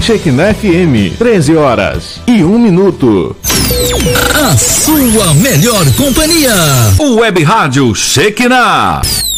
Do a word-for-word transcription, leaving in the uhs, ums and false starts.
Shekinah F M, treze horas e um minuto. A sua melhor companhia. O Web Rádio Shekinah.